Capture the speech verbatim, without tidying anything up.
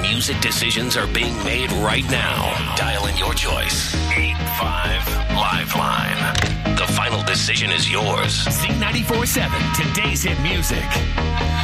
music decisions are being made right now. Dial in your choice. eight five Liveline. The final decision is yours. Z ninety-four seven, today's hit music.